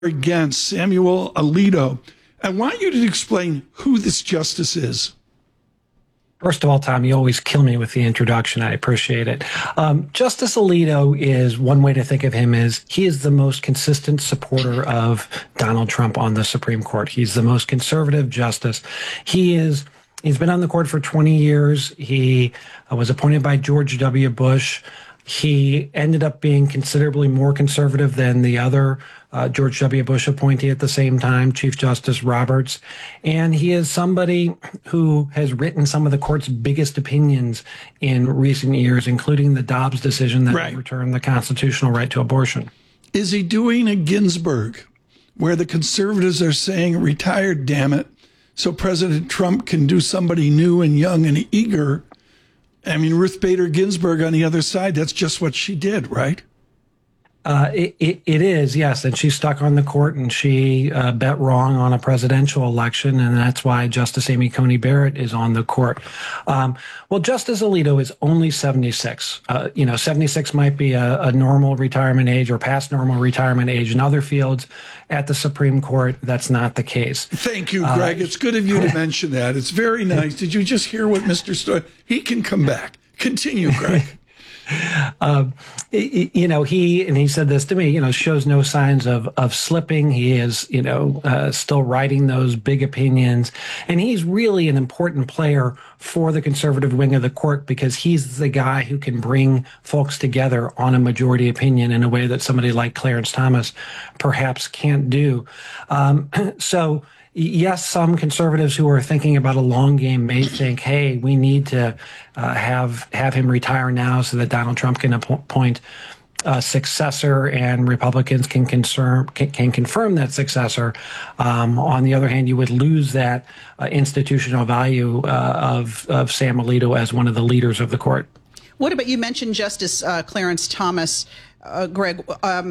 against Samuel Alito. I want you to explain who this justice is. First of all, Tom, you always kill me with the introduction. I appreciate it. Justice Alito is one way to think of him as he is the most consistent supporter of Donald Trump on the Supreme Court. He's the most conservative justice. He's been on the court for 20 years. He was appointed by George W. Bush. He ended up being considerably more conservative than the other George W. Bush appointee at the same time, Chief Justice Roberts. And he is somebody who has written some of the court's biggest opinions in recent years, including the Dobbs decision that overturned the constitutional right to abortion. Is he doing a Ginsburg, where the conservatives are saying, retired, damn it, so President Trump can do somebody new and young and eager? I mean, Ruth Bader Ginsburg on the other side, that's just what she did, right? It is, yes. And she stuck on the court and she bet wrong on a presidential election. And that's why Justice Amy Coney Barrett is on the court. Well, Justice Alito is only 76. 76 might be a normal retirement age or past normal retirement age. In other fields at the Supreme Court, that's not the case. Thank you, Greg. It's good of you to mention that. It's very nice. Did you just hear what Mr. Story? He can come back. Continue, Greg. He said this to me, shows no signs of slipping. He is, still writing those big opinions. And he's really an important player for the conservative wing of the court because he's the guy who can bring folks together on a majority opinion in a way that somebody like Clarence Thomas perhaps can't do. So yes, some conservatives who are thinking about a long game may think, hey, we need to have him retire now so that Donald Trump can appoint a successor and Republicans can confirm that successor. On the other hand, you would lose that institutional value of Sam Alito as one of the leaders of the court. What about, you mentioned Justice Clarence Thomas, Greg,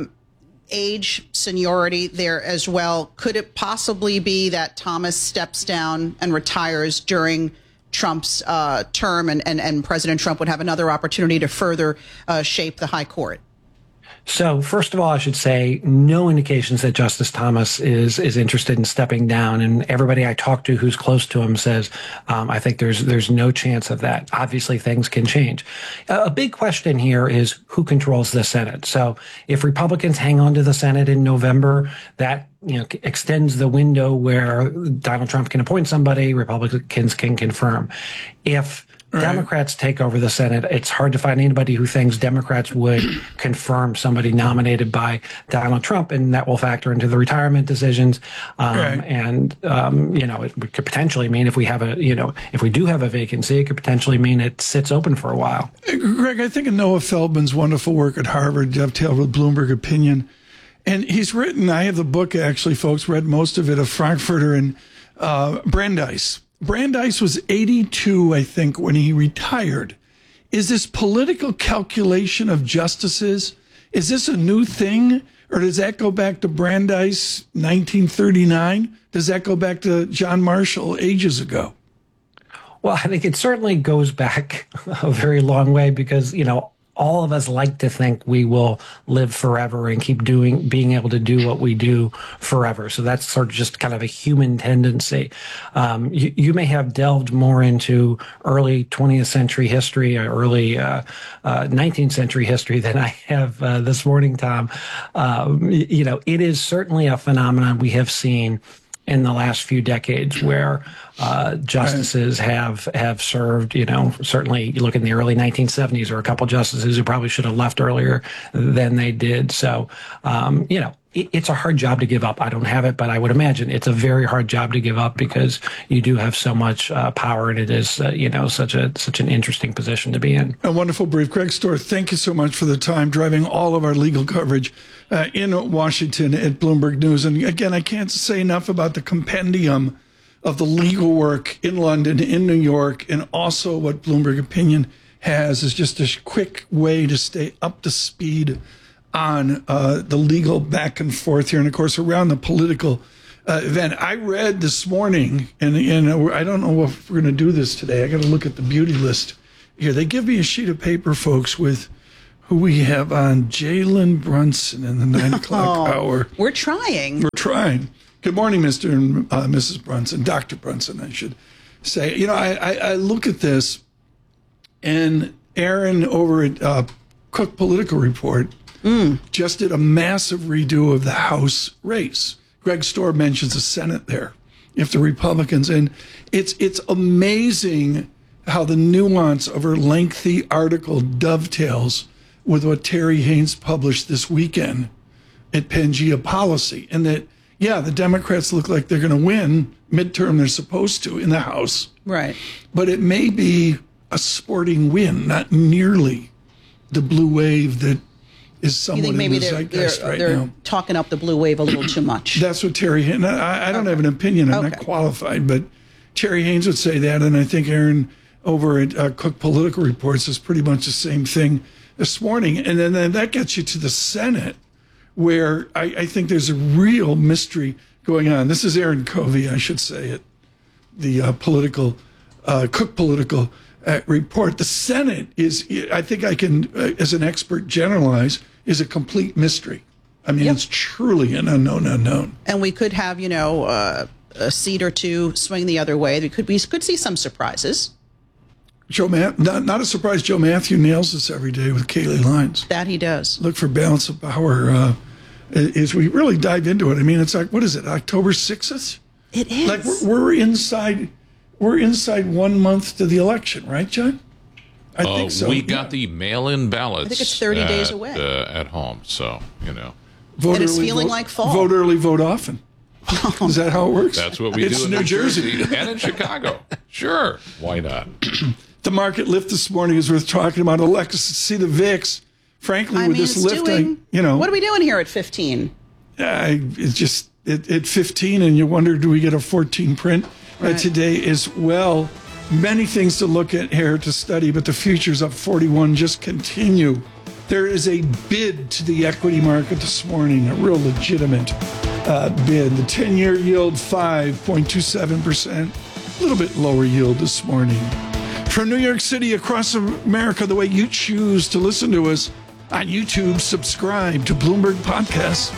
age, seniority there as well. Could it possibly be that Thomas steps down and retires during Trump's term and President Trump would have another opportunity to further shape the high court? So first of all, I should say no indications that Justice Thomas is interested in stepping down. And everybody I talk to who's close to him says, I think there's no chance of that. Obviously, things can change. A big question here is who controls the Senate. So if Republicans hang on to the Senate in November, that extends the window where Donald Trump can appoint somebody, Republicans can confirm. If Democrats take over the Senate, it's hard to find anybody who thinks Democrats would confirm somebody nominated by Donald Trump, and that will factor into the retirement decisions. And it could potentially mean if we do have a vacancy, it could potentially mean it sits open for a while. Greg, I think of Noah Feldman's wonderful work at Harvard, dovetailed with Bloomberg Opinion. And he's written, I have the book actually, folks, read most of it, of Frankfurter and Brandeis. Brandeis was 82, I think, when he retired. Is this political calculation of justices, is this a new thing? Or does that go back to Brandeis, 1939? Does that go back to John Marshall ages ago? Well, I think it certainly goes back a very long way because, all of us like to think we will live forever and keep being able to do what we do forever. So that's sort of just kind of a human tendency. You may have delved more into early 20th century history or early 19th century history than I have this morning, Tom. It is certainly a phenomenon we have seen in the last few decades where justices have served, certainly you look in the early 1970s, there are a couple justices who probably should have left earlier than they did. So, it's a hard job to give up. I don't have it, but I would imagine it's a very hard job to give up because you do have so much power, and it is, such an interesting position to be in. A wonderful brief. Greg Stohr, thank you so much for the time driving all of our legal coverage in Washington at Bloomberg News. And again, I can't say enough about the compendium of the legal work in London, in New York, and also what Bloomberg Opinion has is just a quick way to stay up to speed on the legal back and forth here, and of course around the political event. I read this morning, and I don't know if we're going to do this today. I got to look at the beauty list here. They give me a sheet of paper, folks, with who we have on, Jalen Brunson, in the 9 o'clock hour. We're trying. We're trying. Good morning, Mr. and Mrs. Brunson, Dr. Brunson, I should say. You know, I look at this, and Aaron over at Cook Political Report just did a massive redo of the House race. Greg Storr mentions the Senate there. If the Republicans, and it's amazing how the nuance of her lengthy article dovetails with what Terry Haynes published this weekend at Pangea Policy, and that, yeah, the Democrats look like they're going to win midterm, they're supposed to, in the House. Right. But it may be a sporting win, not nearly the blue wave that is You somewhat think in maybe the zeitgeist right they're now. talking up the blue wave a little too much? That's what Terry Haynes, I don't have an opinion, I'm not qualified, but Terry Haynes would say that, and I think Aaron over at Cook Political Reports is pretty much the same thing this morning. And then that gets you to the Senate, where I think there's a real mystery going on. This is Aaron Covey, I should say, at the Cook Political Report. The Senate is, I think I can, as an expert, generalize, is a complete mystery. I mean, it's truly an unknown. And we could have, a seat or two swing the other way. We could see some surprises. Not a surprise, Joe Matthew nails this every day with Kayleigh Lines. That he does. Look for balance of power as we really dive into it. I mean, it's like, what is it, October 6th? It is. Like we're inside 1 month to the election, right, John? I think so. We got the mail-in ballots. I think it's 30 days away. At home, so, Vote and it's early, feeling vote, like fall. Vote early, vote often. Is that how it works? That's what we it's do in New Jersey. and in Chicago. Sure, why not? The market lift this morning is worth talking about. Alexis, see the VIX. Frankly, with this lift, what are we doing here at 15? It's just at 15, and you wonder, do we get a 14 print today as well? Many things to look at here to study, but the futures up 41 just continue. There is a bid to the equity market this morning, a real legitimate bid. The 10-year yield 5.27%, a little bit lower yield this morning. From New York City across America, the way you choose to listen to us on YouTube, subscribe to Bloomberg Podcasts.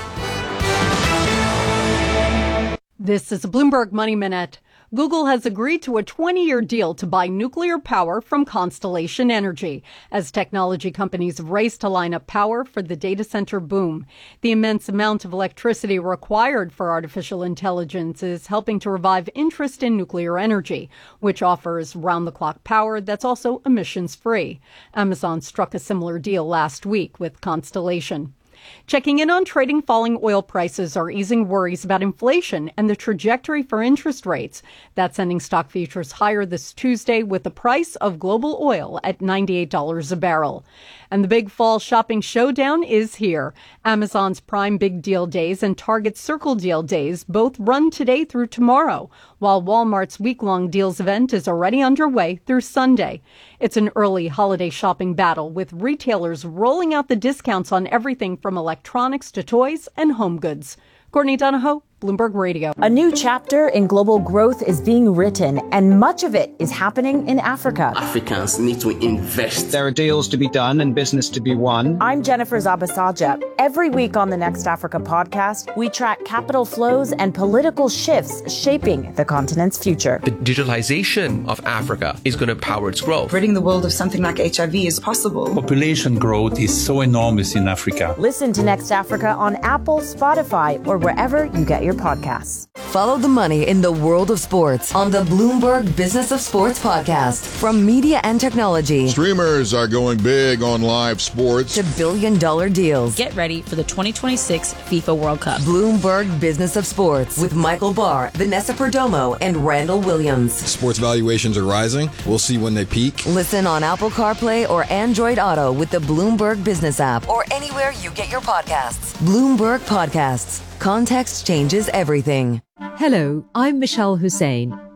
This is a Bloomberg Money Minute. Google has agreed to a 20-year deal to buy nuclear power from Constellation Energy as technology companies race to line up power for the data center boom. The immense amount of electricity required for artificial intelligence is helping to revive interest in nuclear energy, which offers round-the-clock power that's also emissions-free. Amazon struck a similar deal last week with Constellation. Checking in on trading, falling oil prices are easing worries about inflation and the trajectory for interest rates. That's sending stock futures higher this Tuesday with the price of global oil at $98 a barrel. And the big fall shopping showdown is here. Amazon's Prime Big Deal Days and Target's Circle Deal Days both run today through tomorrow, while Walmart's week-long deals event is already underway through Sunday. It's an early holiday shopping battle with retailers rolling out the discounts on everything from electronics to toys and home goods. Courtney Donahoe, Bloomberg Radio. A new chapter in global growth is being written, and much of it is happening in Africa. Africans need to invest. There are deals to be done and business to be won. I'm Jennifer Zabasaja. Every week on the Next Africa podcast, we track capital flows and political shifts shaping the continent's future. The digitalization of Africa is going to power its growth. Ridding the world of something like HIV is possible. Population growth is so enormous in Africa. Listen to Next Africa on Apple, Spotify, or wherever you get your podcasts. Follow the money in the world of sports on the Bloomberg Business of Sports podcast. From media and technology. Streamers are going big on live sports. To billion-dollar deals. Get ready for the 2026 FIFA World Cup. Bloomberg Business of Sports with Michael Barr, Vanessa Perdomo, and Randall Williams. Sports valuations are rising. We'll see when they peak. Listen on Apple CarPlay or Android Auto with the Bloomberg Business app or anywhere you get your podcasts. Bloomberg Podcasts. Context changes everything. Hello, I'm Michelle Hussein,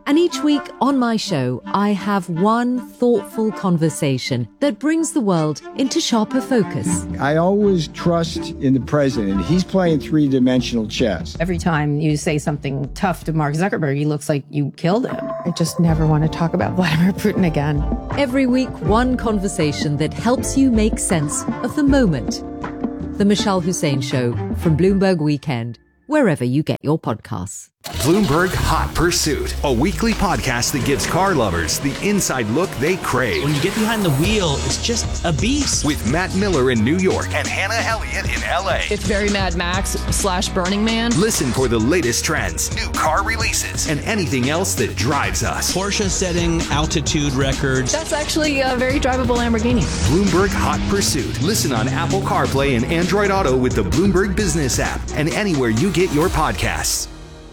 And each week on my show, I have one thoughtful conversation that brings the world into sharper focus. I always trust in the president. He's playing three-dimensional chess. Every time you say something tough to Mark Zuckerberg, he looks like you killed him. I just never want to talk about Vladimir Putin again. Every week, one conversation that helps you make sense of the moment. The Michelle Hussein Show from Bloomberg Weekend, wherever you get your podcasts. Bloomberg Hot Pursuit, a weekly podcast that gives car lovers the inside look they crave. When you get behind the wheel, it's just a beast. With Matt Miller in New York and Hannah Elliott in LA. It's very Mad Max / Burning Man. Listen for the latest trends, new car releases, and anything else that drives us. Porsche setting altitude records. That's actually a very drivable Lamborghini. Bloomberg Hot Pursuit. Listen on Apple CarPlay and Android Auto with the Bloomberg Business app and anywhere you get your podcasts.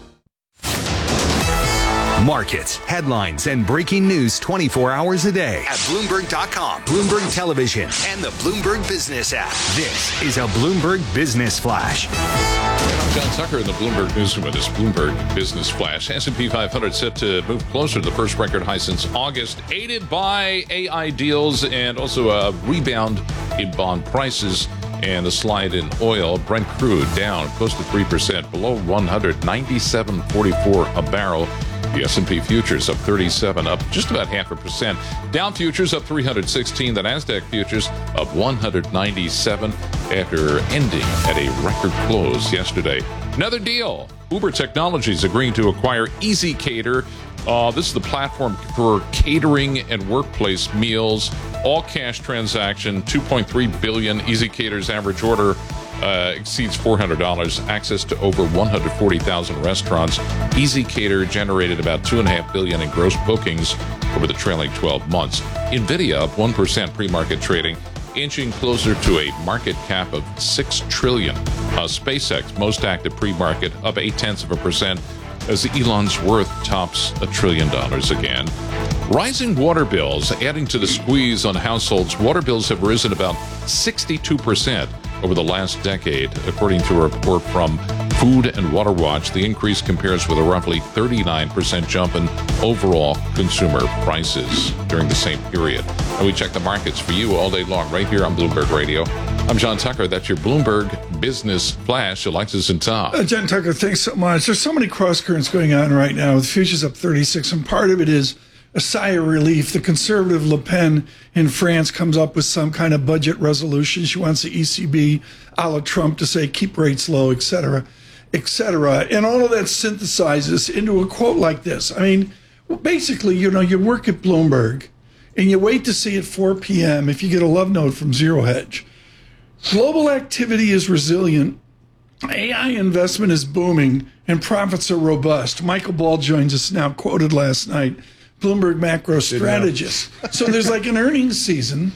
Markets, headlines, and breaking news 24 hours a day at Bloomberg.com, Bloomberg Television, and the Bloomberg Business app. This is a Bloomberg Business Flash. I'm John Tucker in the Bloomberg Newsroom with this Bloomberg Business Flash. S&P 500 set to move closer to the first record high since August, aided by AI deals and also a rebound in bond prices and a slide in oil. Brent crude down close to 3%, below 197.44 a barrel. The S&P futures up 37, up just about 0.5%. Dow futures up 316. The NASDAQ futures up 197 after ending at a record close yesterday. Another deal. Uber Technologies agreeing to acquire ezCater. This is the platform for catering and workplace meals. All cash transaction, $2.3 billion. ezCater's average order exceeds $400. Access to over 140,000 restaurants. ezCater generated about $2.5 billion in gross bookings over the trailing 12 months. NVIDIA up 1% pre-market trading, inching closer to a market cap of $6 trillion. SpaceX, most active pre-market, up 0.8% as Elon's worth tops $1 trillion again. Rising water bills adding to the squeeze on households. Water bills have risen about 62% over the last decade, according to a report from Food and Water Watch. The increase compares with a roughly 39% jump in overall consumer prices during the same period. And we check the markets for you all day long right here on Bloomberg Radio. I'm John Tucker. That's your Bloomberg Business Flash. Alexis and Tom. John Tucker, thanks so much. There's so many cross currents going on right now. The futures up 36, and part of it is a sigh of relief. The conservative Le Pen in France comes up with some kind of budget resolution. She wants the ECB a la Trump to say keep rates low, et cetera, et cetera. And all of that synthesizes into a quote like this. I mean, basically, you work at Bloomberg and you wait to see at 4 p.m. if you get a love note from Zero Hedge. Global activity is resilient. AI investment is booming and profits are robust. Michael Ball joins us now, quoted last night. Bloomberg macro strategist. So there's like an earnings season.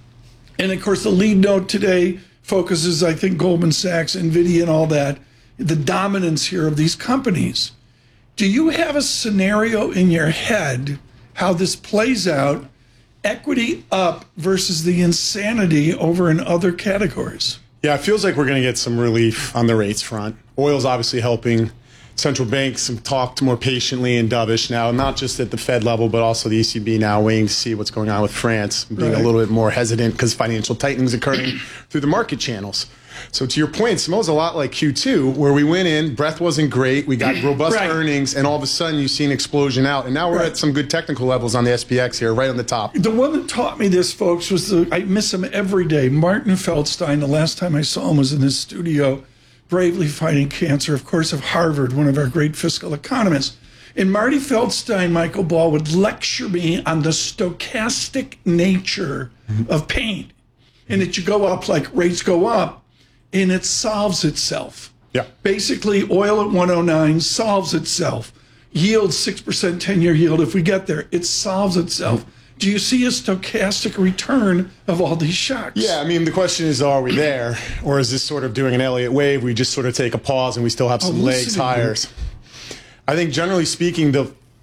And of course, the lead note today focuses, I think, Goldman Sachs, NVIDIA, and all that, the dominance here of these companies. Do you have a scenario in your head how this plays out, equity up versus the insanity over in other categories? Yeah, it feels like we're going to get some relief on the rates front. Oil's obviously helping. Central banks have talked more patiently and dovish now, not just at the Fed level, but also the ECB now waiting to see what's going on with France, being a little bit more hesitant because financial tightening is occurring through the market channels. So to your point, it smells a lot like Q2, where we went in, breath wasn't great, we got robust earnings, and all of a sudden you see an explosion out. And now we're at some good technical levels on the SPX here, right on the top. The one that taught me this, folks, was I miss him every day, Martin Feldstein. The last time I saw him was in his studio, bravely fighting cancer, of course, of Harvard, one of our great fiscal economists. And Marty Feldstein, Michael Ball, would lecture me on the stochastic nature of pain. And that you go up like rates go up, and it solves itself. Yeah. Basically, oil at 109 solves itself. Yield, 6% 10-year yield. If we get there, it solves itself. Do you see a stochastic return of all these shocks? Yeah, I mean, the question is, are we there? Or is this sort of doing an Elliott wave? We just sort of take a pause and we still have some legs higher. I think generally speaking, the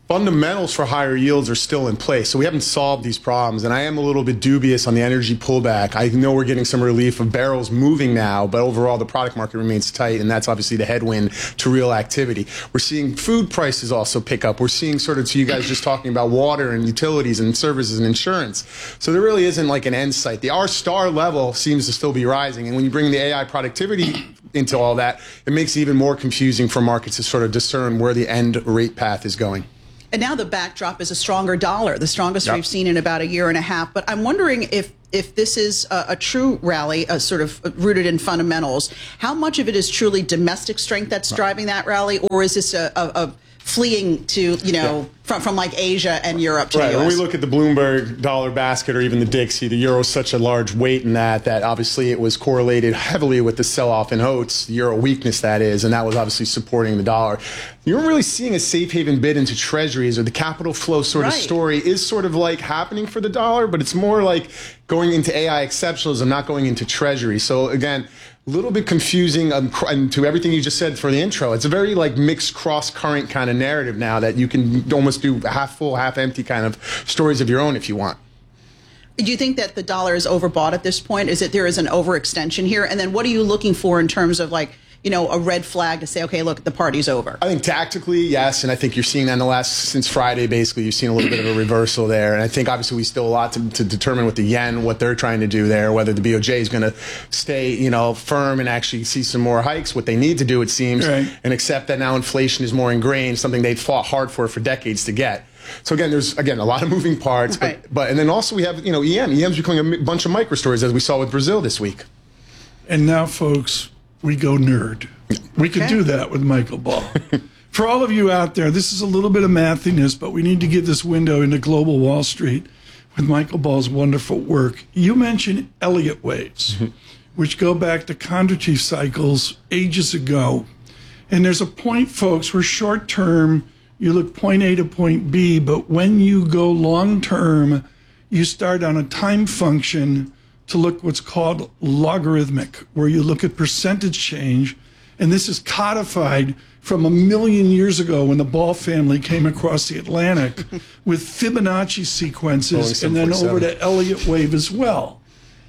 fundamentals for higher yields are still in place. So we haven't solved these problems. And I am a little bit dubious on the energy pullback. I know we're getting some relief of barrels moving now, but overall the product market remains tight, and that's obviously the headwind to real activity. We're seeing food prices also pick up. We're seeing sort of, so you guys just talking about water and utilities and services and insurance. So there really isn't like an end sight. The R-star level seems to still be rising. And when you bring the AI productivity into all that, it makes it even more confusing for markets to sort of discern where the end rate path is going. And now the backdrop is a stronger dollar, the strongest we've seen in about a year and a half. But I'm wondering if this is a true rally, sort of rooted in fundamentals, how much of it is truly domestic strength that's driving that rally, or is this a fleeing to, from like Asia and Europe to the US? When we look at the Bloomberg dollar basket or even the Dixie, the euro is such a large weight in that obviously it was correlated heavily with the sell-off in Oats, the euro weakness that is, and that was obviously supporting the dollar. You're really seeing a safe haven bid into treasuries, or the capital flow sort of story is sort of like happening for the dollar, but it's more like going into AI exceptionalism, not going into treasury. So again, a little bit confusing and to everything you just said for the intro. It's a very like mixed cross-current kind of narrative now that you can almost do half full, half empty kind of stories of your own if you want. Do you think that the dollar is overbought at this point? Is it there is an overextension here? And then what are you looking for in terms of like, a red flag to say, okay, look, the party's over? I think tactically, yes, and I think you're seeing that since Friday, basically, you've seen a little bit of a reversal there. And I think obviously we still a lot to determine with the yen, what they're trying to do there, whether the BOJ is going to stay, firm and actually see some more hikes, what they need to do, it seems, and accept that now inflation is more ingrained, something they'd fought hard for decades to get. So again, there's a lot of moving parts, but and then also we have EM. EM's becoming a bunch of micro stories as we saw with Brazil this week. And now, folks, we go nerd. We could do that with Michael Ball. For all of you out there, this is a little bit of mathiness, but we need to get this window into global Wall Street with Michael Ball's wonderful work. You mentioned Elliott waves, which go back to Kondratiev cycles ages ago. And there's a point, folks, where short term, you look point A to point B, but when you go long term, you start on a time function to look what's called logarithmic, where you look at percentage change. And this is codified from 1 million years ago when the Ball family came across the Atlantic with Fibonacci sequences and then over to Elliott wave as well.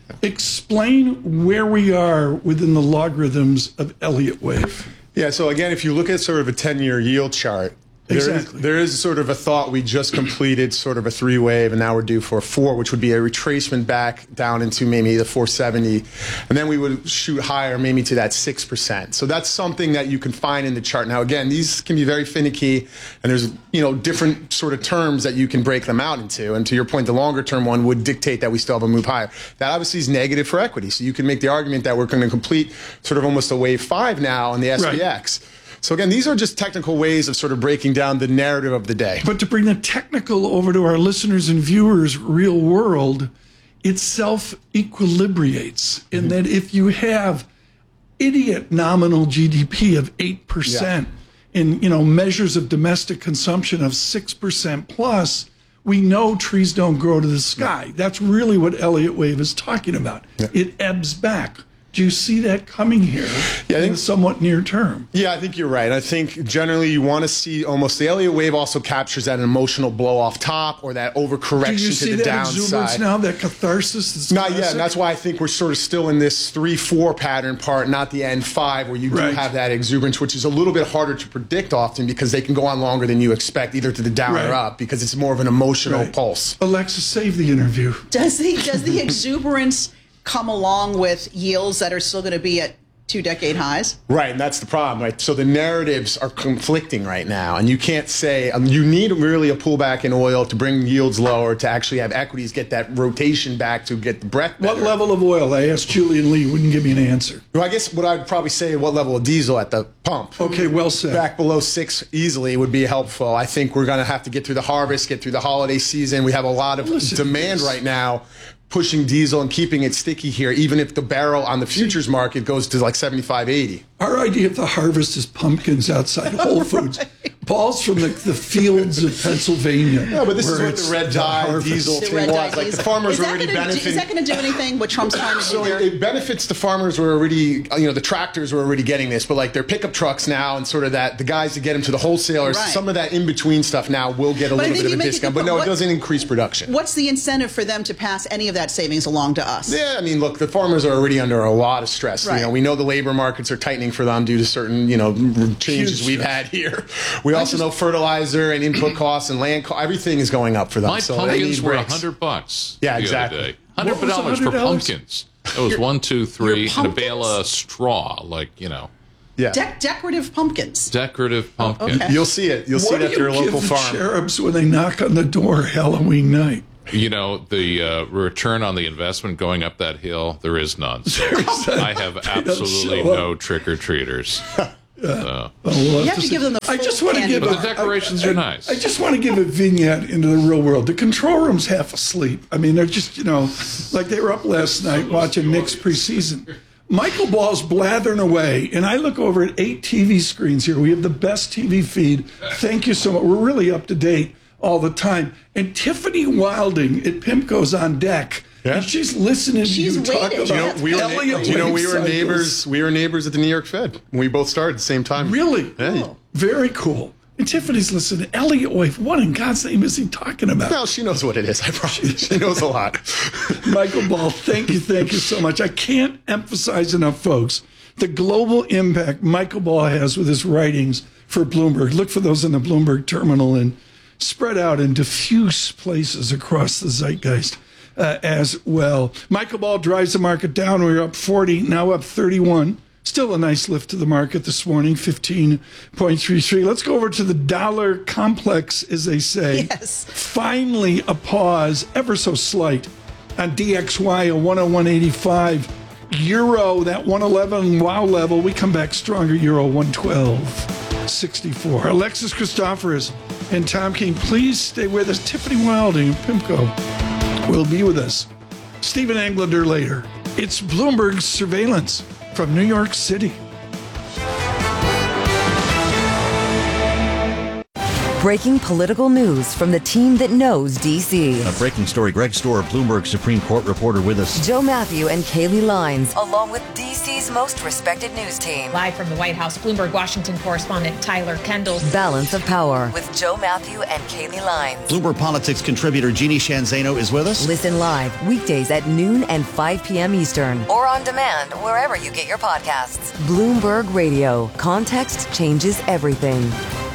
Explain where we are within the logarithms of Elliott wave. Yeah, so again, if you look at sort of a 10-year yield chart, there is sort of a thought we just completed sort of a 3-wave, and now we're due for a 4, which would be a retracement back down into maybe the 470, and then we would shoot higher maybe to that 6%. So that's something that you can find in the chart. Now, again, these can be very finicky, and there's different sort of terms that you can break them out into. And to your point, the longer term one would dictate that we still have a move higher. That obviously is negative for equity. So you can make the argument that we're going to complete sort of almost a wave 5 now on the SPX. So again, these are just technical ways of sort of breaking down the narrative of the day. But to bring the technical over to our listeners and viewers' real world, it self-equilibrates in that if you have idiot nominal GDP of 8% and measures of domestic consumption of 6% plus, we know trees don't grow to the sky. That's really what Elliott wave is talking about. It ebbs back. Do you see that coming here in the somewhat near term? Yeah, I think you're right. I think generally you want to see almost the Elliott wave also captures that emotional blow off top or that overcorrection to the downside. Do you see that exuberance now, that catharsis? Not yet. And that's why I think we're sort of still in this 3-4 pattern part, not the end 5, where you do have that exuberance, which is a little bit harder to predict often because they can go on longer than you expect, either to the down or up, because it's more of an emotional pulse. Alexa, save the interview. Does the exuberance come along with yields that are still going to be at 2-decade highs? Right, and that's the problem, right? So the narratives are conflicting right now, and you can't say you need really a pullback in oil to bring yields lower to actually have equities get that rotation back to get the breadth better. What level of oil? I asked Julian Lee, wouldn't give me an answer. Well, I guess what I'd probably say, what level of diesel at the pump. Okay, well said. Back below 6 easily would be helpful. I think we're going to have to get through the harvest, get through the holiday season. We have a lot of demand right now, pushing diesel and keeping it sticky here, even if the barrel on the futures market goes to like 75, 80. Our idea of the harvest is pumpkins outside Whole Foods. Paul's from the fields of Pennsylvania. No, but this is where what it's the red dye harvest. diesel thing was. Like the farmers were already benefiting. Is that going to do anything? What Trump's trying to do So there? it benefits the farmers were already, the tractors were already getting this, but like their pickup trucks now and sort of that, the guys that get them to the wholesalers, Right. some of that in between stuff now will get a little bit of a discount. But no, it doesn't increase production. What's the incentive for them to pass any of that savings along to us? Yeah, I mean, look, the farmers are already under a lot of stress. Right. We know the labor markets are tightening for them due to certain, changes we've had here. We also know fertilizer and input costs and land costs, everything is going up for them. My so pumpkins were breaks. $100. Yeah, the exactly. Other day. What was $100 for $100? pumpkins. It was 1, 2, 3, and a bale of straw, Yeah. Decorative pumpkins. Decorative pumpkin. You'll see it. You'll see it at your local farm. What do you give the cherubs when they knock on the door Halloween night? The return on the investment going up that hill, there is none. So I have absolutely no trick-or-treaters. You have to give them the full I just want to give But the decorations are nice. I just want to give a vignette into the real world. The control room's half asleep. I mean, they're just, like they were up last night watching Knicks preseason. Michael Ball's blathering away, and I look over at 8 TV screens here. We have the best TV feed. Thank you so much. We're really up to date all the time. And Tiffany Wilding at Pimco's on deck. Yeah. And she's listening to you talk about we were Elliott neighbors. We were neighbors at the New York Fed. We both started at the same time. Really? Yeah. Very cool. And Tiffany's listening. Elliott Wave, what in God's name is he talking about? Well, she knows what it is. I promise. She knows a lot. Michael Ball, thank you so much. I can't emphasize enough, folks, the global impact Michael Ball has with his writings for Bloomberg. Look for those in the Bloomberg terminal and spread out in diffuse places across the zeitgeist as well. Michael Ball drives the market down. We're up 40, now up 31. Still a nice lift to the market this morning, 15.33. Let's go over to the dollar complex, as they say. Yes. Finally, a pause, ever so slight, on DXY, a 101.85. Euro, that 111 wow level, we come back stronger. Euro, 112.64. Alexis Christoforous and Tom King, please stay with us. Tiffany Wilding of PIMCO will be with us. Stephen Englander later. It's Bloomberg Surveillance from New York City. Breaking political news from the team that knows D.C. A breaking story. Greg Stohr, Bloomberg Supreme Court reporter with us. Joe Matthew and Kaylee Lines, along with D.C.'s most respected news team. Live from the White House, Bloomberg Washington correspondent Tyler Kendall. Balance of Power with Joe Matthew and Kaylee Lines. Bloomberg Politics contributor Jeannie Shanzano is with us. Listen live weekdays at noon and 5 p.m. Eastern, or on demand wherever you get your podcasts. Bloomberg Radio. Context changes everything.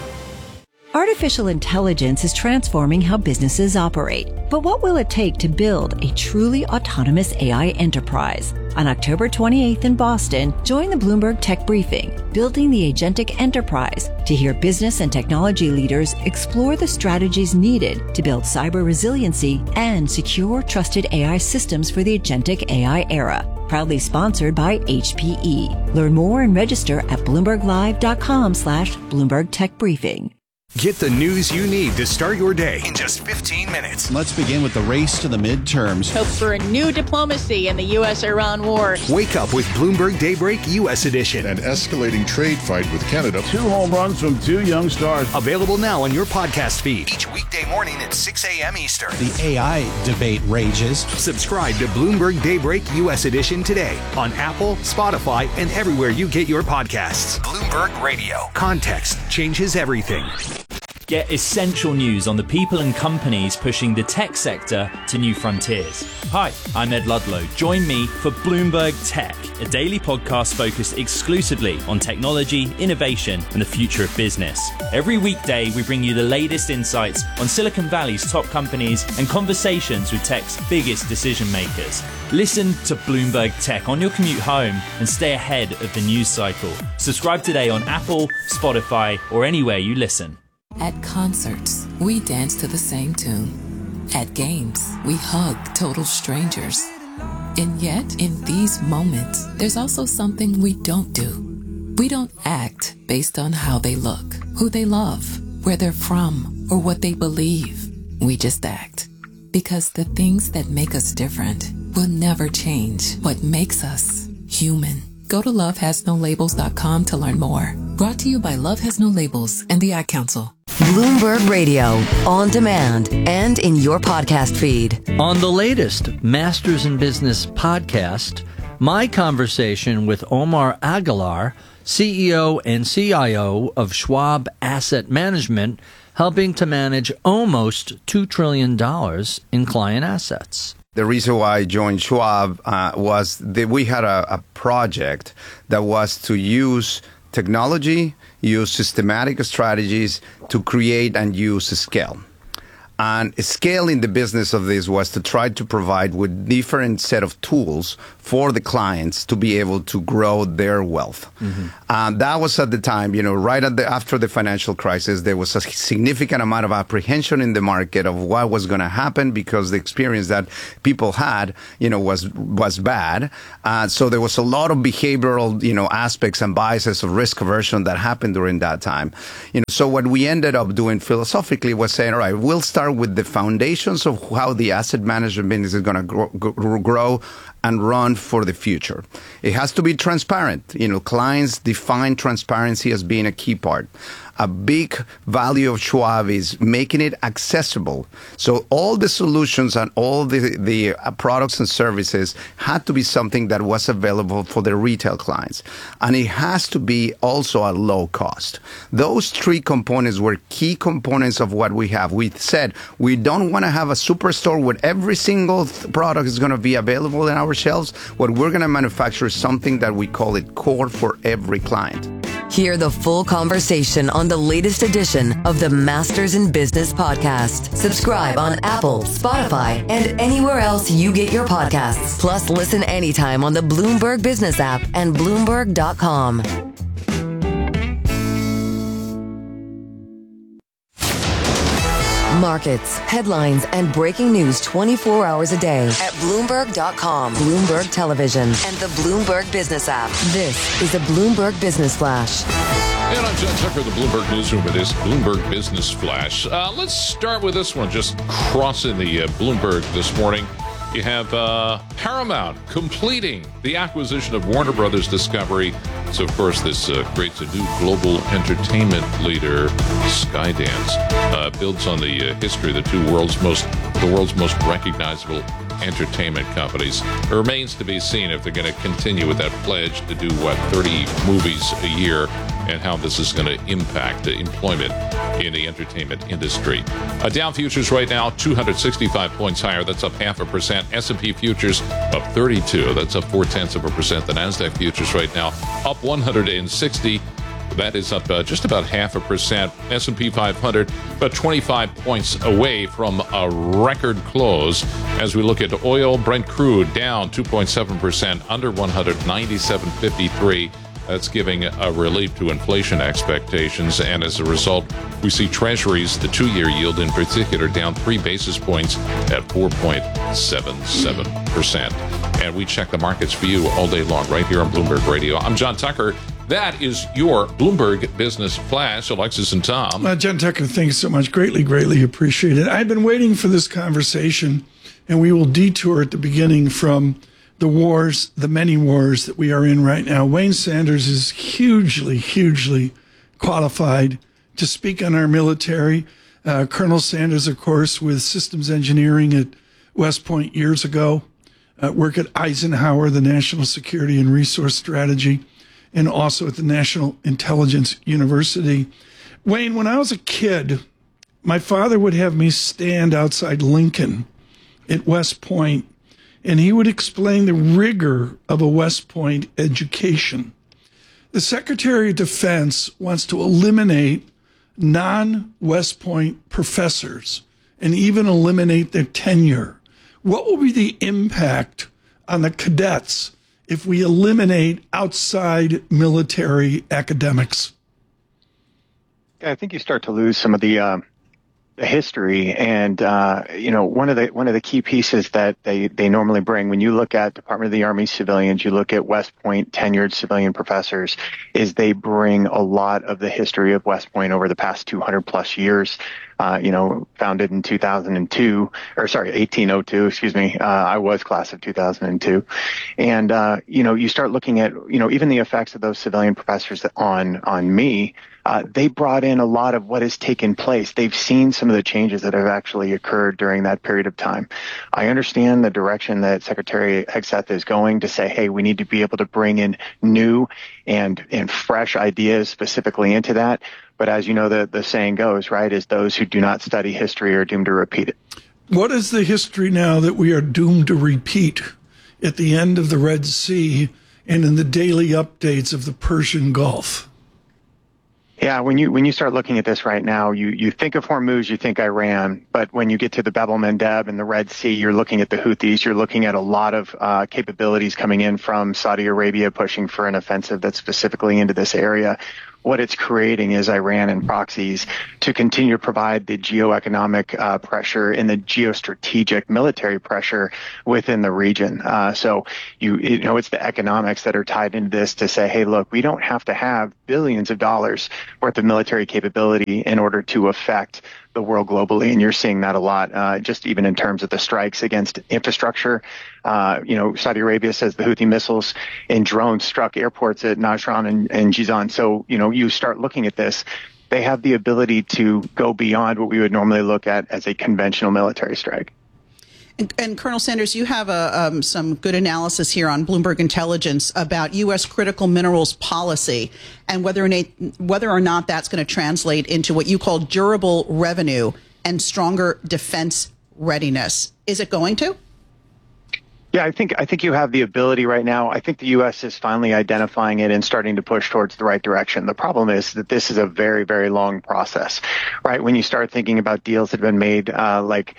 Artificial intelligence is transforming how businesses operate. But what will it take to build a truly autonomous AI enterprise? On October 28th in Boston, join the Bloomberg Tech Briefing, Building the Agentic Enterprise, to hear business and technology leaders explore the strategies needed to build cyber resiliency and secure, trusted AI systems for the agentic AI era. Proudly sponsored by HPE. Learn more and register at bloomberglive.com/Bloomberg Tech Briefing. Get the news you need to start your day in just 15 minutes. Let's begin with the race to the midterms. Hope for a new diplomacy in the U.S.-Iran war. Wake up with Bloomberg Daybreak U.S. Edition. An escalating trade fight with Canada. 2 home runs from 2 young stars. Available now on your podcast feed. Each weekday morning at 6 a.m. Eastern. The AI debate rages. Subscribe to Bloomberg Daybreak U.S. Edition today on Apple, Spotify, and everywhere you get your podcasts. Bloomberg Radio. Context changes everything. Get essential news on the people and companies pushing the tech sector to new frontiers. Hi, I'm Ed Ludlow. Join me for Bloomberg Tech, a daily podcast focused exclusively on technology, innovation, and the future of business. Every weekday, we bring you the latest insights on Silicon Valley's top companies and conversations with tech's biggest decision makers. Listen to Bloomberg Tech on your commute home and stay ahead of the news cycle. Subscribe today on Apple, Spotify, or anywhere you listen. At concerts, we dance to the same tune. At games, we hug total strangers. And yet, in these moments, there's also something we don't do. We don't act based on how they look, who they love, where they're from, or what they believe. We just act. Because the things that make us different will never change what makes us human. Go to lovehasnolabels.com to learn more. Brought to you by Love Has No Labels and the Ad Council. Bloomberg Radio, on demand and in your podcast feed. On the latest Masters in Business podcast, my conversation with Omar Aguilar, CEO and CIO of Schwab Asset Management, helping to manage almost $2 trillion in client assets. The reason why I joined Schwab was that we had a project that was to use technology, use systematic strategies to create and use scale. And scale in the business of this was to try to provide with different set of tools for the clients to be able to grow their wealth. Mm-hmm. That was at the time, right after the financial crisis, there was a significant amount of apprehension in the market of what was going to happen because the experience that people had, was bad. So there was a lot of behavioral, aspects and biases of risk aversion that happened during that time. So what we ended up doing philosophically was saying, all right, we'll start with the foundations of how the asset management business is going to grow and run for the future. It has to be transparent. Clients define transparency as being a key part. A big value of Schwab is making it accessible. So all the solutions and all the products and services had to be something that was available for the retail clients. And it has to be also at low cost. Those three components were key components of what we have. We said we don't want to have a superstore where every single product is going to be available in our shelves. What we're going to manufacture is something that we call it core for every client. Hear the full conversation on the latest edition of the Masters in Business podcast. Subscribe on Apple, Spotify, and anywhere else you get your podcasts. Plus, listen anytime on the Bloomberg Business app and Bloomberg.com. Markets, headlines, and breaking news 24 hours a day at Bloomberg.com, Bloomberg Television, and the Bloomberg Business app. This is a Bloomberg Business Flash. And I'm John Tucker, the Bloomberg Newsroom. It is Bloomberg Business Flash. Let's start with this one, just crossing the Bloomberg this morning. You have Paramount completing the acquisition of Warner Brothers Discovery. So, of course, this creates a new global entertainment leader. Skydance builds on the history of the world's most recognizable entertainment companies. It remains to be seen if they're going to continue with that pledge to do, 30 movies a year, and how this is going to impact the employment in the entertainment industry. Dow futures right now, 265 points higher. That's up 0.5%. S&P futures up 32. That's up 0.4%. The NASDAQ futures right now up 160. That is up just about 0.5%. S&P 500 about 25 points away from a record close. As we look at oil, Brent crude down 2.7%, under 197.53. That's giving a relief to inflation expectations. And as a result, we see Treasuries, the 2-year yield in particular, down 3 basis points at 4.77%. And we check the markets for you all day long right here on Bloomberg Radio. I'm John Tucker. That is your Bloomberg Business Flash. Alexis and Tom. John Tucker, thanks so much. Greatly appreciate it. I've been waiting for this conversation, and we will detour at the beginning from the wars, the many wars that we are in right now. Wayne Sanders is hugely qualified to speak on our military. Colonel Sanders, of course, with systems engineering at West Point years ago, worked at Eisenhower, the National Security and Resource Strategy, and also at the National Intelligence University. Wayne, when I was a kid, my father would have me stand outside Lincoln at West Point, and he would explain the rigor of a West Point education. The Secretary of Defense wants to eliminate non-West Point professors and even eliminate their tenure. What will be the impact on the cadets if we eliminate outside military academics? I think you start to lose some of the the history, and one of the key pieces that they normally bring when you look at Department of the Army civilians, you look at West Point tenured civilian professors, is they bring a lot of the history of West Point over the past 200 plus years. Founded in 1802, excuse me. I was class of 2002. And, you start looking at, even the effects of those civilian professors on me. They brought in a lot of what has taken place. They've seen some of the changes that have actually occurred during that period of time. I understand the direction that Secretary Hegseth is going to say, hey, we need to be able to bring in new and fresh ideas specifically into that. But as you know, the saying goes, right, is those who do not study history are doomed to repeat it. What is the history now that we are doomed to repeat at the end of the Red Sea and in the daily updates of the Persian Gulf? Yeah, when you start looking at this right now, you think of Hormuz, you think Iran, but when you get to the Bab el-Mandeb and the Red Sea, you're looking at the Houthis, you're looking at a lot of capabilities coming in from Saudi Arabia pushing for an offensive that's specifically into this area. What it's creating is Iran and proxies to continue to provide the geoeconomic pressure and the geostrategic military pressure within the region. So it's the economics that are tied into this to say, hey, look, we don't have to have billions of dollars worth of military capability in order to affect the world globally, and you're seeing that a lot, just even in terms of the strikes against infrastructure. Saudi Arabia says the Houthi missiles and drones struck airports at Najran and Jizan. So, you start looking at this, they have the ability to go beyond what we would normally look at as a conventional military strike. And Colonel Sanders, you have some good analysis here on Bloomberg Intelligence about U.S. critical minerals policy and whether or not that's going to translate into what you call durable revenue and stronger defense readiness. Is it going to? Yeah, I think you have the ability right now. I think the U.S. is finally identifying it and starting to push towards the right direction. The problem is that this is a very, very long process, right? When you start thinking about deals that have been made, the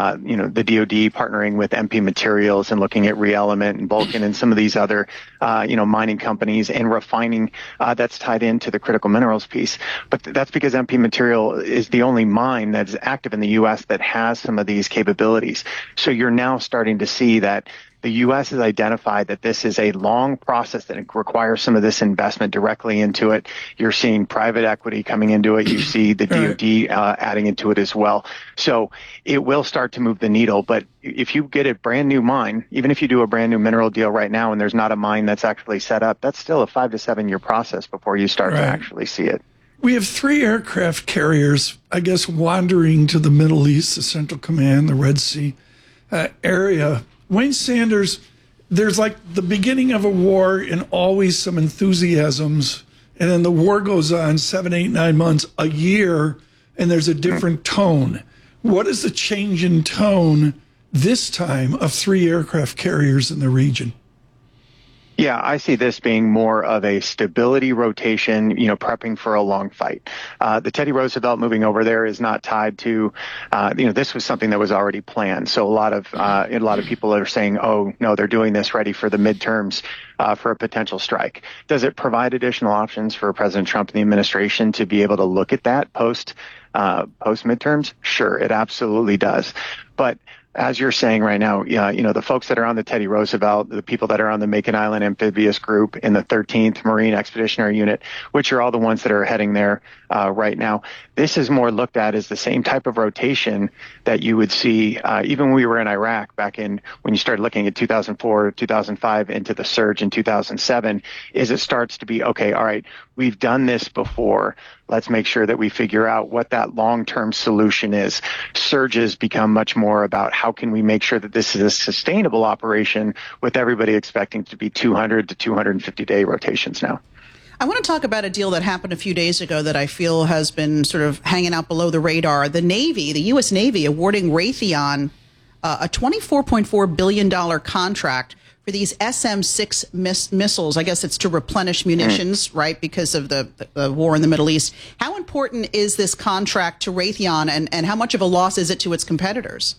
DoD partnering with MP Materials and looking at ReElement and Vulcan and some of these other, mining companies and refining, that's tied into the critical minerals piece. But that's because MP Material is the only mine that's active in the U.S. that has some of these capabilities. So you're now starting to see that the U.S. has identified that this is a long process that requires some of this investment directly into it. You're seeing private equity coming into it. You see the DoD adding into it as well. So it will start to move the needle. But if you get a brand new mine, even if you do a brand new mineral deal right now and there's not a mine that's actually set up, that's still a 5 to 7 year process before you start to actually see it. We have 3 aircraft carriers, I guess, wandering to the Middle East, the Central Command, the Red Sea area. Wayne Sanders, there's like the beginning of a war and always some enthusiasms, and then the war goes on 7, 8, 9 months, a year, and there's a different tone. What is the change in tone this time of 3 aircraft carriers in the region? Yeah, I see this being more of a stability rotation, prepping for a long fight. The Teddy Roosevelt moving over there is not tied to, this was something that was already planned. So a lot of people are saying, oh, no, they're doing this ready for the midterms for a potential strike. Does it provide additional options for President Trump and the administration to be able to look at that post midterms? Sure, it absolutely does. But as you're saying right now, the folks that are on the Teddy Roosevelt, the people that are on the Macon Island Amphibious Group in the 13th Marine Expeditionary Unit, which are all the ones that are heading there right now, this is more looked at as the same type of rotation that you would see even when we were in Iraq back in when you started looking at 2004, 2005 into the surge in 2007, is it starts to be, okay, all right, we've done this before. Let's make sure that we figure out what that long-term solution is. Surges become much more about how can we make sure that this is a sustainable operation with everybody expecting to be 200 to 250-day rotations now. I want to talk about a deal that happened a few days ago that I feel has been sort of hanging out below the radar. The Navy, the U.S. Navy, awarding Raytheon a $24.4 billion contract for these SM-6 missiles. I guess it's to replenish munitions, right, because of the war in the Middle East. How important is this contract to Raytheon, and how much of a loss is it to its competitors?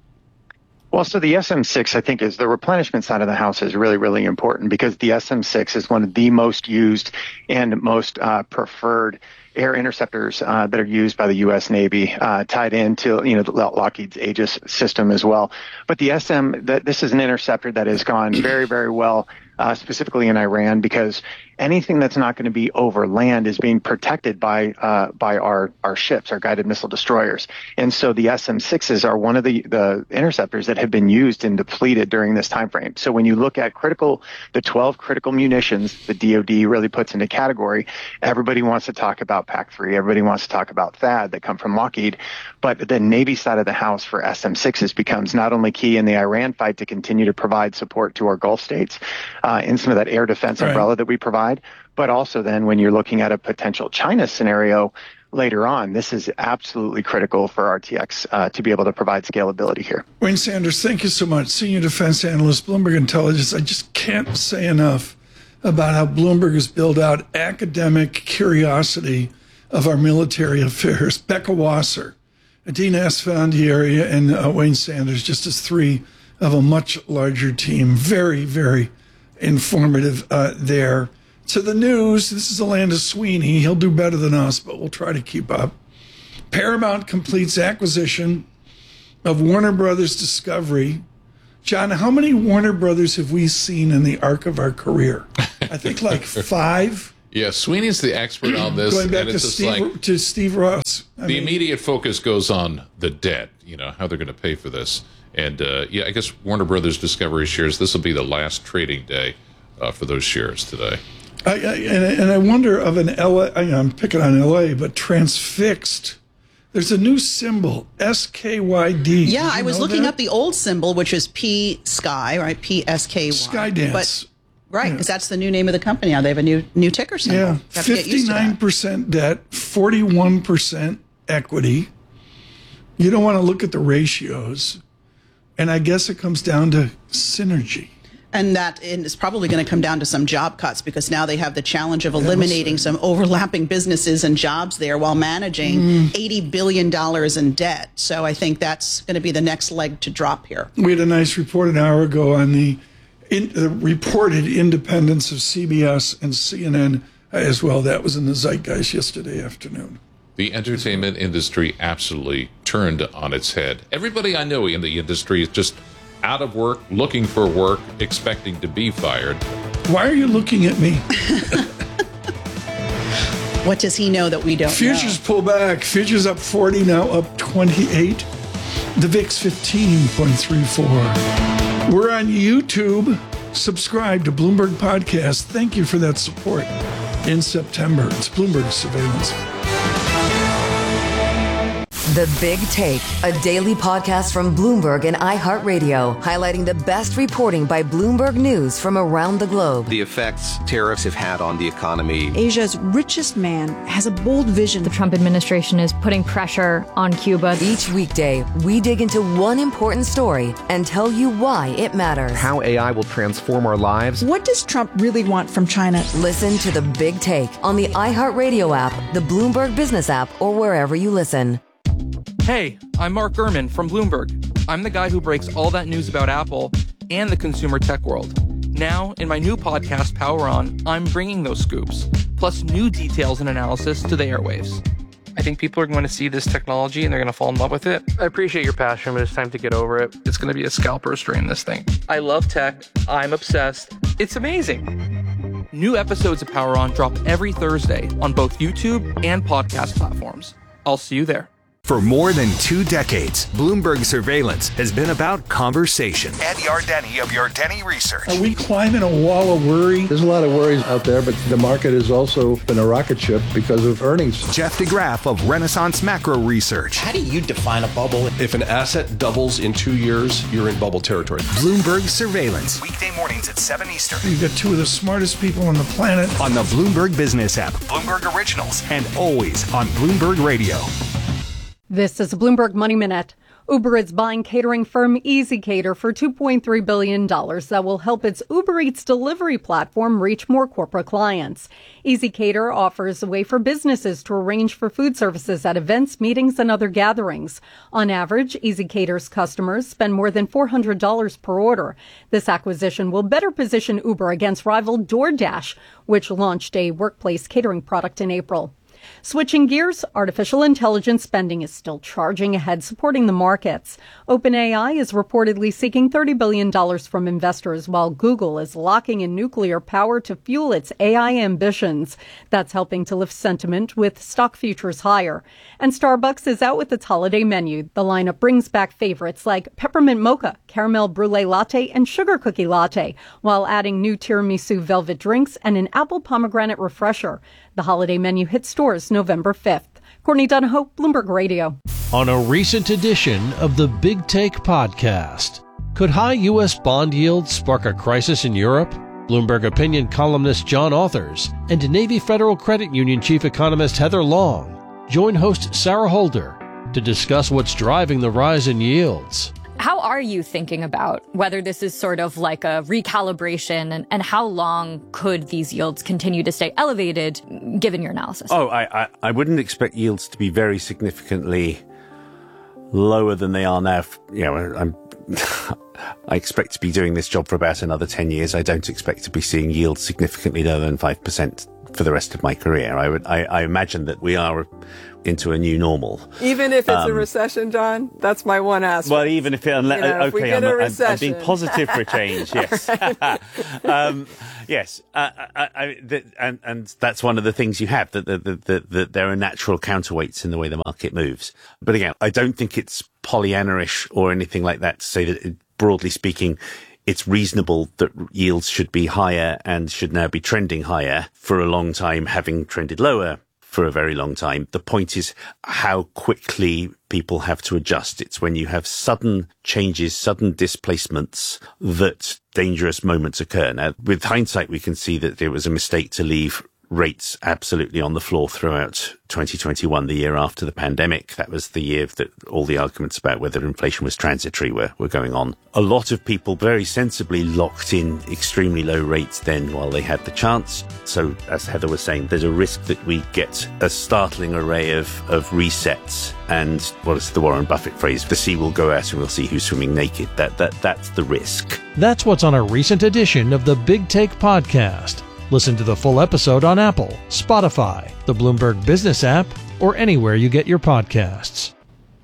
Well, so the SM-6, I think, is the replenishment side of the house is really, really important because the SM-6 is one of the most used and most preferred air interceptors that are used by the U.S. Navy, tied into Lockheed's Aegis system as well. But the this is an interceptor that has gone very, very well, specifically in Iran, because anything that's not going to be over land is being protected by our ships, our guided missile destroyers. And so the SM-6s are one of the interceptors that have been used and depleted during this time frame. So when you look at the 12 critical munitions the DoD really puts into category, everybody wants to talk about PAC-3, everybody wants to talk about THAAD that come from Lockheed, but the Navy side of the house for SM-6s becomes not only key in the Iran fight to continue to provide support to our Gulf states in some of that air defense umbrella that we provide, but also then when you're looking at a potential China scenario later on, this is absolutely critical for RTX to be able to provide scalability here. Wayne Sanders, thank you so much. Senior defense analyst, Bloomberg Intelligence. I just can't say enough about how Bloomberg has built out academic curiosity of our military affairs. Becca Wasser, Adina Esfandiari, and Wayne Sanders, just as three of a much larger team. Very, very informative there. To the news, this is the land of Sweeney. He'll do better than us, but we'll try to keep up. Paramount completes acquisition of Warner Brothers Discovery. John, how many Warner Brothers have we seen in the arc of our career? I think like 5. Yeah, Sweeney's the expert on this. Going back and it's to Steve Ross. The immediate focus goes on the debt, how they're going to pay for this. And, I guess Warner Brothers Discovery shares, this will be the last trading day for those shares today. I wonder of an LA, I'm picking on LA, but transfixed. There's a new symbol, SKYD. Yeah, I was looking up the old symbol, which is P-Sky, right? PSKY. Skydance. Right, because that's the new name of the company now. They have a new ticker symbol. Yeah, 59% debt, 41% equity. You don't want to look at the ratios. And I guess it comes down to synergy. And that is probably going to come down to some job cuts, because now they have the challenge of eliminating some overlapping businesses and jobs there while managing $80 billion in debt. So I think that's going to be the next leg to drop here. We had a nice report an hour ago on the reported independence of CBS and CNN as well. That was in the zeitgeist yesterday afternoon. The entertainment industry absolutely turned on its head. Everybody I know in the industry is just out of work, looking for work, expecting to be fired. Why are you looking at me? What does he know that we don't Futures pull back. Futures up 40, now up 28. The VIX 15.34. We're on YouTube. Subscribe to Bloomberg Podcast. Thank you for that support in September. It's Bloomberg Surveillance. The Big Take, a daily podcast from Bloomberg and iHeartRadio, highlighting the best reporting by Bloomberg News from around the globe. The effects tariffs have had on the economy. Asia's richest man has a bold vision. The Trump administration is putting pressure on Cuba. Each weekday, we dig into one important story and tell you why it matters. How AI will transform our lives. What does Trump really want from China? Listen to The Big Take on the iHeartRadio app, the Bloomberg Business app, or wherever you listen. Hey, I'm Mark Gurman from Bloomberg. I'm the guy who breaks all that news about Apple and the consumer tech world. Now, in my new podcast, Power On, I'm bringing those scoops, plus new details and analysis to the airwaves. I think people are going to see this technology and they're going to fall in love with it. I appreciate your passion, but it's time to get over it. It's going to be a scalper strain, this thing. I love tech. I'm obsessed. It's amazing. New episodes of Power On drop every Thursday on both YouTube and podcast platforms. I'll see you there. For more than 2 decades, Bloomberg Surveillance has been about conversation. Ed Yardeni of Yardeni Research. Are we climbing a wall of worry? There's a lot of worries out there, but the market has also been a rocket ship because of earnings. Jeff DeGraff of Renaissance Macro Research. How do you define a bubble? If an asset doubles in 2 years, you're in bubble territory. Bloomberg Surveillance. Weekday mornings at 7 Eastern. You've got 2 of the smartest people on the planet. On the Bloomberg Business app, Bloomberg Originals, and always on Bloomberg Radio. This is a Bloomberg Money Minute. Uber is buying catering firm EasyCater for $2.3 billion that will help its Uber Eats delivery platform reach more corporate clients. EasyCater offers a way for businesses to arrange for food services at events, meetings, and other gatherings. On average, EasyCater's customers spend more than $400 per order. This acquisition will better position Uber against rival DoorDash, which launched a workplace catering product in April. Switching gears, artificial intelligence spending is still charging ahead, supporting the markets. OpenAI is reportedly seeking $30 billion from investors, while Google is locking in nuclear power to fuel its AI ambitions. That's helping to lift sentiment with stock futures higher. And Starbucks is out with its holiday menu. The lineup brings back favorites like peppermint mocha, caramel brulee latte, and sugar cookie latte, while adding new tiramisu velvet drinks and an apple pomegranate refresher. The holiday menu hits stores November 5th. Courtney Donahoe, Bloomberg Radio. On a recent edition of the Big Take podcast, could high U.S. bond yields spark a crisis in Europe? Bloomberg opinion columnist John Authers and Navy Federal Credit Union chief economist Heather Long join host Sarah Holder to discuss what's driving the rise in yields. How are you thinking about whether this is sort of like a recalibration and how long could these yields continue to stay elevated given your analysis? Oh, I wouldn't expect yields to be very significantly lower than they are now. You know, I expect to be doing this job for about another 10 years. I don't expect to be seeing yields significantly lower than 5% for the rest of my career. I imagine that we are into a new normal. Even if it's a recession, John? That's my one ask. Well, even if if we get a recession. I'm being positive for a change, yes. Yes, and that's one of the things you have, that there are natural counterweights in the way the market moves. But again, I don't think it's Pollyanna-ish or anything like that to say that, broadly speaking, it's reasonable that yields should be higher and should now be trending higher for a long time, having trended lower for a very long time. The point is how quickly people have to adjust. It's when you have sudden changes, sudden displacements, that dangerous moments occur. Now, with hindsight, we can see that it was a mistake to leave rates absolutely on the floor throughout 2021, the year after the pandemic. That was the year that all the arguments about whether inflation was transitory were going on. A lot of people very sensibly locked in extremely low rates then while they had the chance. So, as Heather was saying, there's a risk that we get a startling array of resets. And what is the Warren Buffett phrase? The sea will go out and we'll see who's swimming naked. That's the risk. That's what's on a recent edition of the Big Take podcast. Listen to the full episode on Apple, Spotify, the Bloomberg Business app, or anywhere you get your podcasts.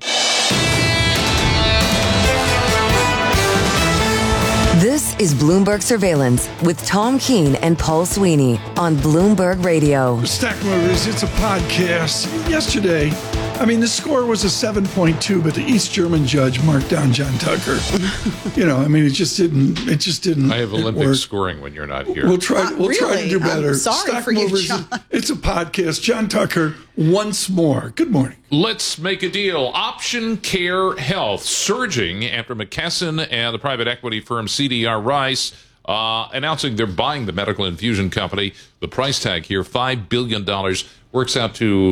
This is Bloomberg Surveillance with Tom Keene and Paul Sweeney on Bloomberg Radio. Stack Movers, it's a podcast. Yesterday, the score was a 7.2, but the East German judge marked down John Tucker. It just didn't. I have Olympic scoring when you're not here. We'll try to do better. I'm sorry Stock for Movers, you, John. It's a podcast. John Tucker, once more. Good morning. Let's make a deal. Option Care Health surging after McKesson and the private equity firm CDR Rice announcing they're buying the medical infusion company. The price tag here, $5 billion, works out to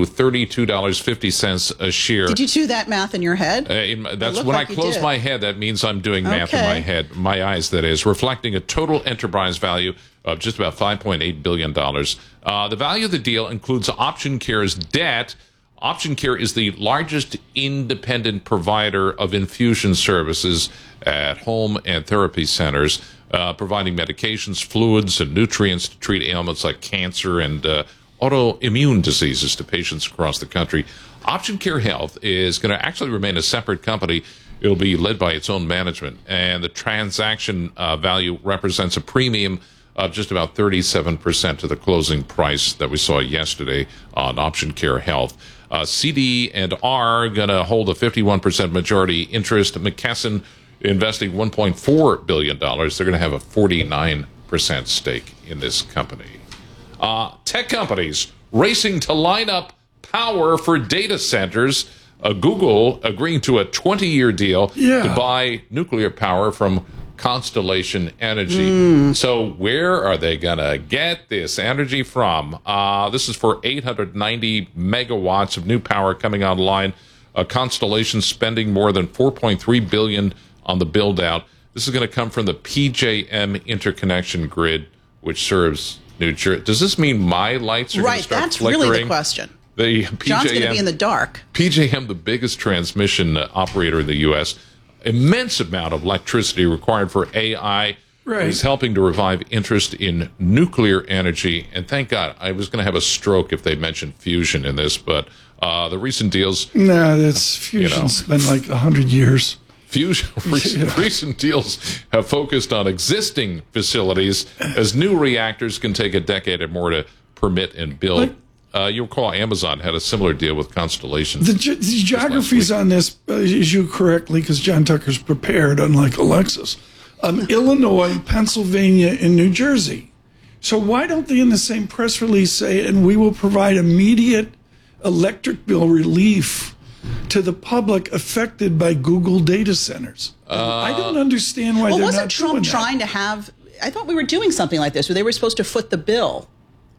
$32.50 a share. Did you do that math in your head? That's when I close my head. That means I'm doing math in my head, my eyes, that is, reflecting a total enterprise value of just about $5.8 billion. The value of the deal includes Option Care's debt. Option Care is the largest independent provider of infusion services at home and therapy centers, providing medications, fluids, and nutrients to treat ailments like cancer and autoimmune diseases to patients across the country. Option Care Health is going to actually remain a separate company. It'll be led by its own management, and the transaction value represents a premium of just about 37% to the closing price that we saw yesterday on Option Care Health. CD&R are going to hold a 51% majority interest. McKesson investing $1.4 billion. They're going to have a 49% stake in this company. Tech companies racing to line up power for data centers. Google agreeing to a 20-year deal to buy nuclear power from Constellation Energy. So where are they going to get this energy from? This is for 890 megawatts of new power coming online. Constellation spending more than $4.3 billion on the build-out. This is going to come from the PJM interconnection grid, which serves New Jersey. Does this mean my lights are going to start flickering? Right, that's really the question. John's going to be in the dark. PJM, the biggest transmission operator in the U.S., immense amount of electricity required for AI Right. He's helping to revive interest in nuclear energy. And thank God, I was going to have a stroke if they mentioned fusion in this, but the recent deals... No, fusion's been like 100 years. Recent deals have focused on existing facilities as new reactors can take a decade or more to permit and build. You recall Amazon had a similar deal with Constellation. The geographies on this, as you correctly, because John Tucker's prepared, unlike Alexis, Illinois, Pennsylvania, and New Jersey. So why don't they in the same press release say, and we will provide immediate electric bill relief to the public affected by Google data centers? I don't understand why they're not doing that. Wasn't Trump trying to have... I thought we were doing something like this, where they were supposed to foot the bill.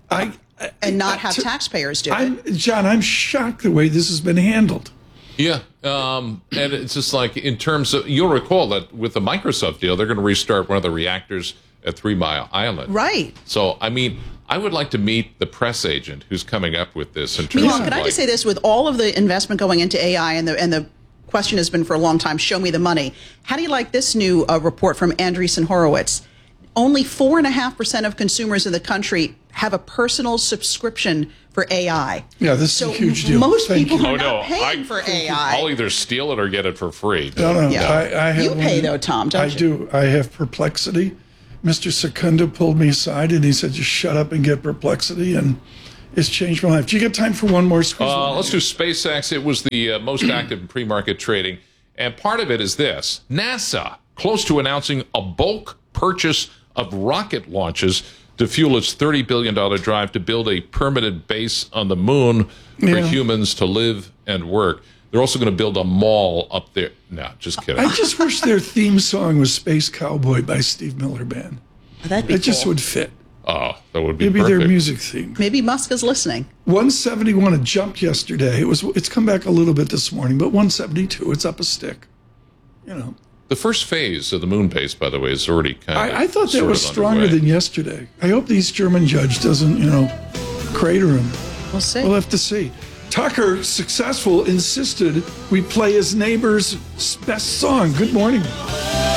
And not have taxpayers do it. John, I'm shocked the way this has been handled. Yeah, and it's just like in terms of, you'll recall that with the Microsoft deal, they're going to restart one of the reactors at 3 Mile Island. Right. So, I mean, I would like to meet the press agent who's coming up with this. Meanwhile, can I just say this, with all of the investment going into AI and the question has been for a long time, show me the money. How do you like this new report from Andreessen Horowitz? Only 4.5% of consumers in the country have a personal subscription for AI. Yeah, this is a huge deal. Most people are not paying for AI. I'll either steal it or get it for free. No. Yeah. I have you pay, though, Tom, don't you? I do. I have Perplexity. Mr. Secunda pulled me aside, and he said, just shut up and get Perplexity, and it's changed my life. Do you get time for one more squeeze? Let's do SpaceX. It was the most active in pre-market trading, and part of it is this. NASA, close to announcing a bulk purchase of rocket launches to fuel its $30 billion drive to build a permanent base on the moon for humans to live and work. They're also going to build a mall up there. No, just kidding. I just wish their theme song was Space Cowboy by Steve Miller Band. That'd be It just cool. would fit. Oh, that would be Maybe perfect. their music theme. Maybe Musk is listening. 171, it jumped yesterday. It's come back a little bit this morning, but 172, it's up a stick. The first phase of the moon base, by the way, is already kind of I thought that was stronger underway. than yesterday. I hope the East German judge doesn't, crater him. We'll see. We'll have to see. Tucker, successful, insisted we play his neighbor's best song. Good morning.